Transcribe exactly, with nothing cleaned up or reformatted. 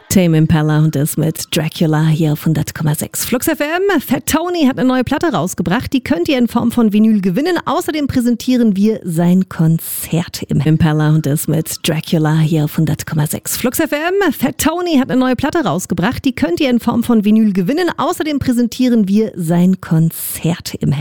Tame Impala und das mit Dracula hier auf hundert Komma sechs. Flux F M. Fat Tony hat eine neue Platte rausgebracht. Die könnt ihr in Form von Vinyl gewinnen. Außerdem präsentieren wir sein Konzert im Impala und das mit Dracula hier auf hundert Komma sechs. Flux F M. Fat Tony hat eine neue Platte rausgebracht. Die könnt ihr in Form von Vinyl gewinnen. Außerdem präsentieren wir sein Konzert im